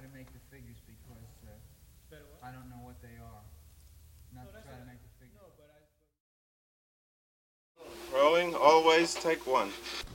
to make the figures because Better what? I don't know what they are. Not No, to that's try to all make right. the figures. No, but I. Rolling, always take one.